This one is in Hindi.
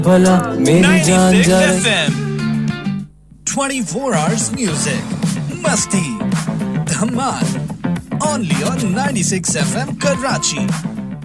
भला मेरी जान जा FM 24 hours music मस्ती धमाल only on 96 FM Karachi